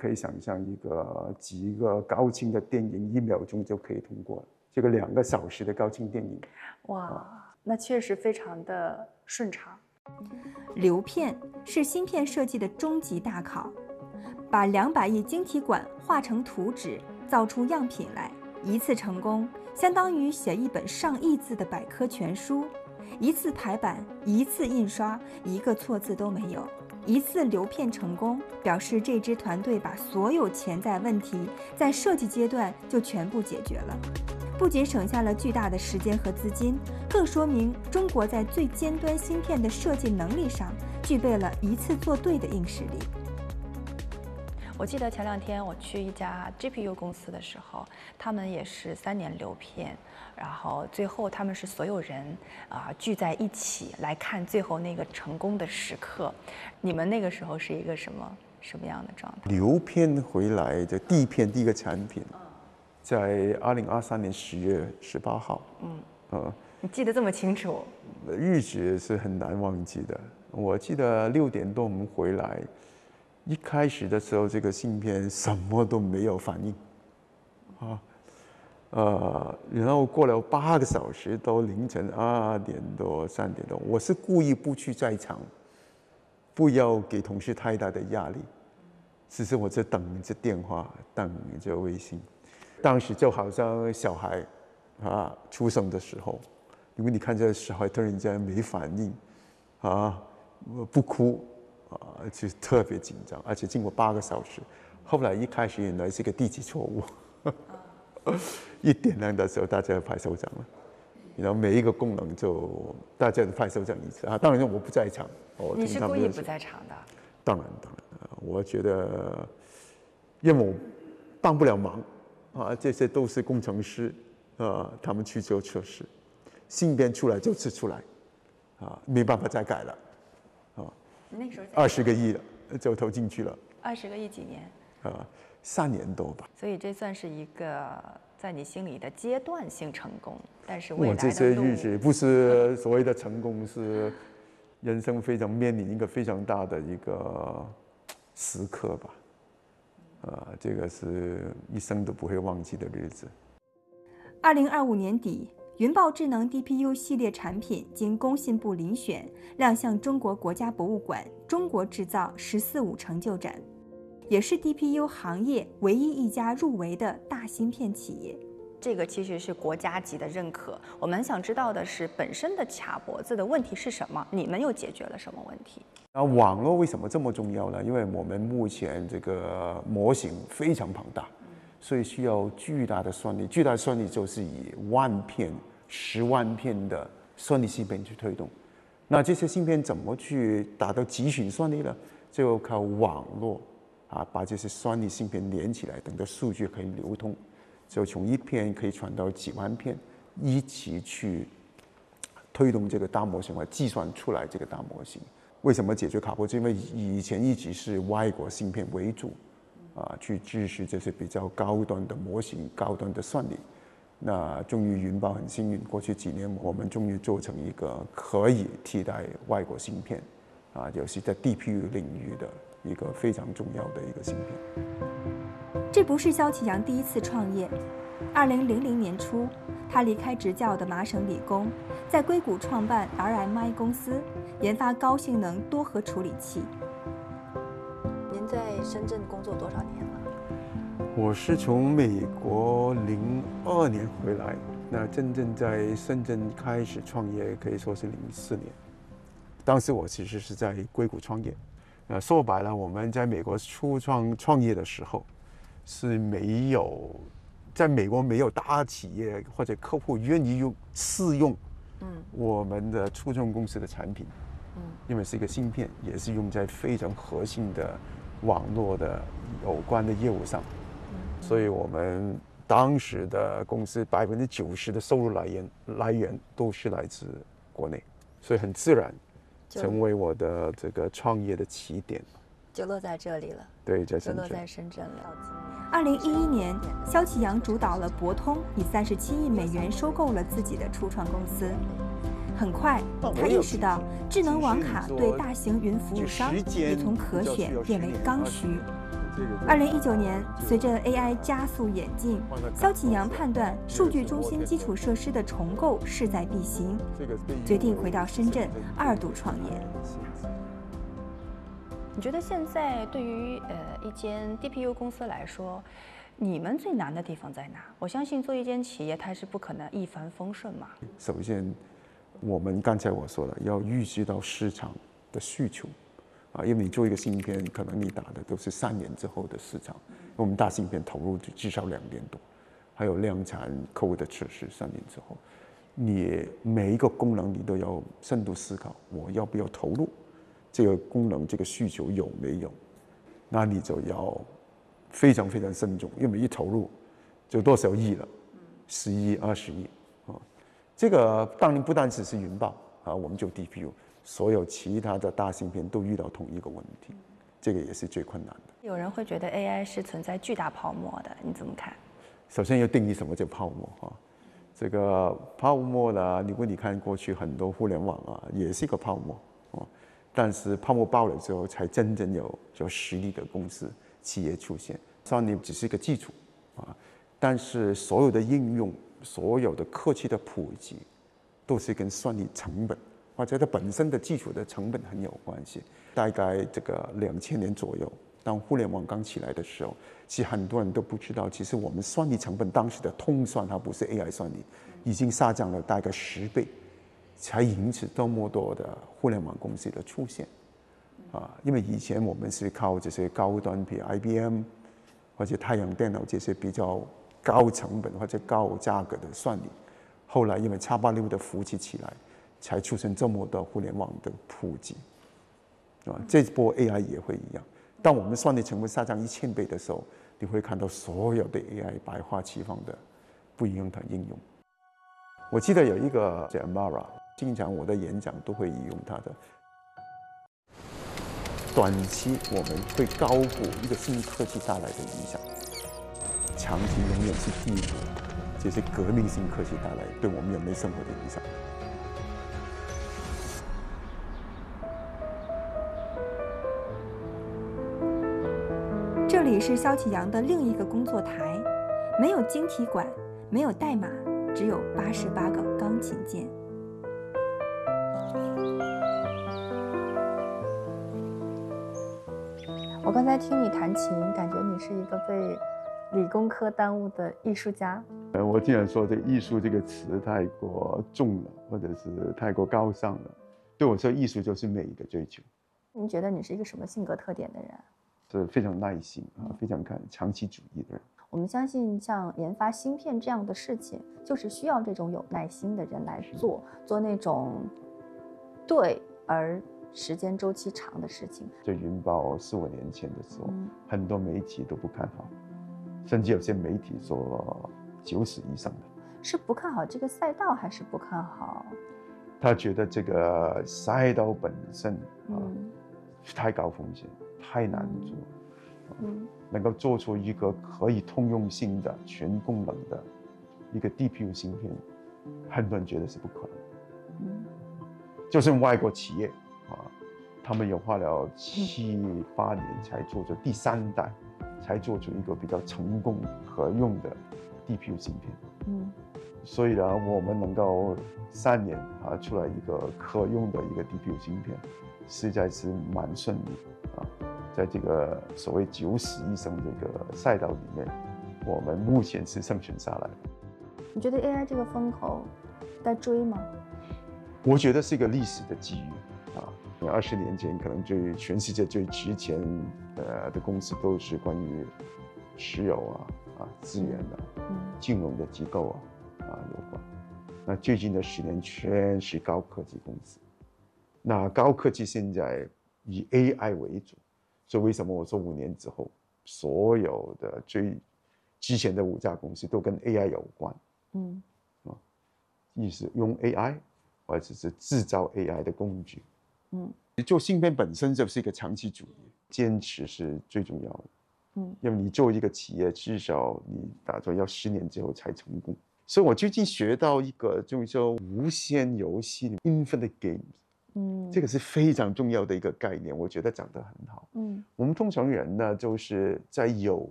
可以想象几个高清的电影1秒钟就可以通过，这个2个小时的高清电影， 哇，那确实非常的顺畅。 流片是芯片设计的终极大考，把200亿晶体管画成图纸，造出样品来，一次成功相当于写一本上亿字的百科全书，一次排版，一次印刷，一个错字都没有。一次流片成功，表示这支团队把所有潜在问题在设计阶段就全部解决了，不仅省下了巨大的时间和资金，更说明中国在最尖端芯片的设计能力上具备了一次做对的硬实力。 我记得前2天我去一家 GPU 公司的时候，他们也是3年流片，然后最后他们是所有人聚在一起来看最后那个成功的时刻。你们那个时候是一个什么样的状态？ 流片回来的第一个产品，在2023年10月18号。 你记得这么清楚？ 日子是很难忘记的。我记得6点多我们回来。一开始的时候，这个芯片什么都没有反应，然后过了8个小时，到凌晨2点多、3点多，我是故意不去在场，不要给同事太大的压力，只是我在等着电话，等着微信。当时就好像小孩出生的时候，因为你看这小孩突然间没反应，不哭。就特别紧张，而且经过8个小时，后来一开始原来是个地级错误，1点亮的时候大家拍手掌了，然后每一个功能就大家拍手掌一次当然我不在场， 你是故意不在场的？ 当然，我觉得因为我帮不了忙这些都是工程师他们去做测试，芯片出来就是出来没办法再改了。 那时候 20个亿了，就投进去了。 20个亿几年 ？3年多吧。 所以这算是一个在你心里的阶段性成功，但是未来的这些日子不是所谓的成功，是人生非常面临一个非常大的一个时刻吧。这个是一生都不会忘记的日子。 2025年底。云豹智能 DPU 系列产品经工信部遴选，亮相中国国家博物馆中国制造“14+5”成就展，也是 DPU 行业唯一一家入围的大芯片企业。 这个其实是国家级的认可。我们想知道的是，本身的卡脖子的问题是什么？你们又解决了什么问题？ 网络为什么这么重要呢？因为我们目前这个模型非常庞大。所以需要巨大的算力，巨大的算力就是以10000片、10万片的算力芯片去推动。那这些芯片怎么去达到极巡算力呢？就靠网络把这些算力芯片连起来，等到数据可以流通，就从1片可以传到几万片，一起去推动这个大模型，计算出来这个大模型。为什么解决卡脖子？因为以前一直是外国芯片为主。去支持这些比较高端的模型、高端的算力。那终于云豹很幸运，过去几年我们终于做成一个可以替代外国芯片，尤其在 DPU 领域的一个非常重要的一个芯片。 这不是肖启扬第一次创业。2000年初，他离开执教的麻省理工，在硅谷创办 RMI 公司，研发高性能多核处理器。 您在深圳工作多少年了？ 我是从美国02年回来，那真正在深圳开始创业可以说是04年。当时我其实是在硅谷创业，说白了，我们在美国创业的时候是没有，在美国没有大企业或者客户愿意试用我们的初创公司的产品，因为是一个芯片，也是用在非常核心的网络的有关的业务上，所以我们当时的公司90%的收入来源都是来自国内，所以很自然成为我的这个创业的起点， 就落在这里了。 对，在深圳， 就落在深圳了。 2011年，肖启扬主导了博通，以37亿美元收购了自己的初创公司。很快，他意识到智能网卡对大型云服务商也从可选变为刚需。 2019年，随着 AI 加速演进，肖启扬判断数据中心基础设施的重构势在必行，决定回到深圳2度创业。 你觉得现在对于一间 DPU 公司来说，你们最难的地方在哪？我相信做一间企业，它是不可能一帆风顺嘛。 首先，我们刚才我说了，要预知到市场的需求，因为你做一个芯片，可能你打的都是3年之后的市场。我们大芯片投入至少2年多，还有量产客户的测试3年之后，你每一个功能你都要深度思考，我要不要投入？这个功能这个需求有没有？那你就要非常非常慎重，因为一投入就多少亿了，10亿、20亿啊。这个当然不单只是云豹啊，我们就 DPU， 所有其他的大芯片都遇到同一个问题，这个也是最困难的。 有人会觉得 AI 是存在巨大泡沫的，你怎么看？ 首先要定义什么叫泡沫啊？这个泡沫呢，如果你看过去很多互联网啊，也是一个泡沫啊。但是泡沫爆了之后，才真正有实力的公司企业出现。算力只是一个基础啊，但是所有的应用、所有的科技的普及，都是跟算力成本或者它本身的基础的成本很有关系。大概这个2000年左右，当互联网刚起来的时候，其实很多人都不知道，其实我们算力成本当时的通算，它不是 AI 算力，已经下降了大概10倍。才引起这么多的互联网公司的出现，因为以前我们是靠这些高端，比如 IBM 或者太阳电脑这些比较高成本或者高价格的算力，后来因为x86的服务器起来，才出现这么多互联网的普及，这波 AI 也会一样。当我们算力成本下降1000倍的时候，你会看到所有的 AI 百花齐放的不一样的应用。我记得有一个叫 Amara。经常我的演讲都会引用它的。短期我们会高估一个新科技带来的影响，长期永远是低估这些革命性科技带来对我们人类生活的影响。 这里是肖启扬的另一个工作台，没有晶体管，没有代码，只有88个钢琴键。 我刚才听你弹琴，感觉你是一个被理工科耽误的艺术家。 我经常说这艺术这个词太过重了，或者是太过高尚了。对我说，艺术就是美的追求。 您觉得你是一个什么性格特点的人？ 是非常耐心非常长期主义的人。 我们相信，像研发芯片这样的事情，就是需要这种有耐心的人来做那种对而时间周期长的事情。 就云豹4、5年前的时候，很多媒体都不看好，甚至有些媒体说90以上的。 是不看好这个赛道，还是不看好？ 他觉得这个赛道本身太高风险，太难做。能够做出一个可以通用性的全功能的一个 DPU 芯片，很多人觉得是不可能。就是外国企业他们也花了7、8年才做出第3代，才做出一个比较成功可用的 DPU 芯片。所以呢，我们能够3年出来一个可用的一个 DPU 芯片，实在是蛮顺利在这个所谓90医生这个赛道里面，我们目前是生存下来的。 你觉得 AI 这个风口该追吗？ 我觉得是一个历史的机遇20年前可能全世界最值钱的公司都是关于石油资源金融的机构有关。那最近的10年全是高科技公司。那高科技现在以 AI 为主。所以为什么我说5年之后，所有的最之前的5家公司都跟 AI 有关？意思用 AI 或者是制造 AI 的工具。做芯片本身就是一个长期主义，坚持是最重要的。因为你做一个企业，至少你打算要10年之后才成功。所以我最近学到一个就是说无限游戏 （Infinite Games）， 这个是非常重要的一个概念，我觉得讲得很好。我们通常人呢，就是在有